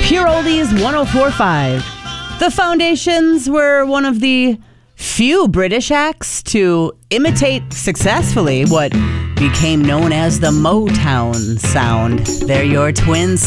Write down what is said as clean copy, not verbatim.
Pure Oldies 104.5. The Foundations were one of the few British acts to imitate successfully what became known as the Motown sound. They're your twin